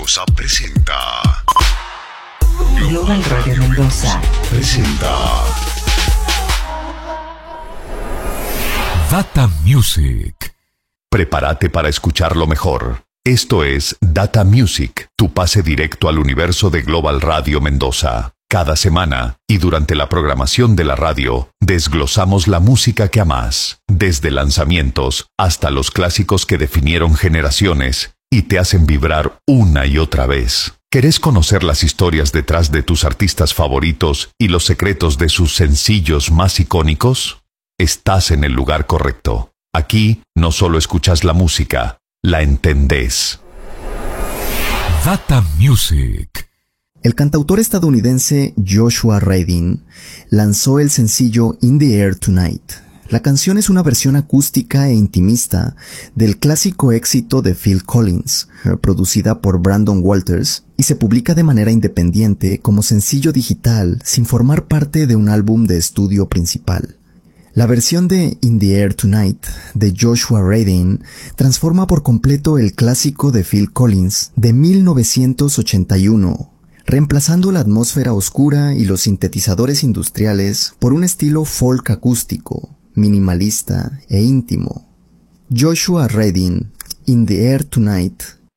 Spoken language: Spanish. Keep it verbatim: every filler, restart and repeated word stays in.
Mendoza presenta. Global Radio Mendoza presenta. Data Music. Prepárate para escuchar lo mejor. Esto es Data Music, tu pase directo al universo de Global Radio Mendoza. Cada semana, y durante la programación de la radio, desglosamos la música que amás, desde lanzamientos hasta los clásicos que definieron generaciones y te hacen vibrar una y otra vez. ¿Querés conocer las historias detrás de tus artistas favoritos y los secretos de sus sencillos más icónicos? Estás en el lugar correcto. Aquí no solo escuchas la música, la entendés. Data Music. El cantautor estadounidense Joshua Radin lanzó el sencillo In the Air Tonight. La canción es una versión acústica e intimista del clásico éxito de Phil Collins, producida por Brandon Walters, y se publica de manera independiente como sencillo digital sin formar parte de un álbum de estudio principal. La versión de In the Air Tonight de Joshua Radin transforma por completo el clásico de Phil Collins de mil novecientos ochenta y uno, reemplazando la atmósfera oscura y los sintetizadores industriales por un estilo folk acústico, minimalista e íntimo. Joshua Radin, In the Air Tonight,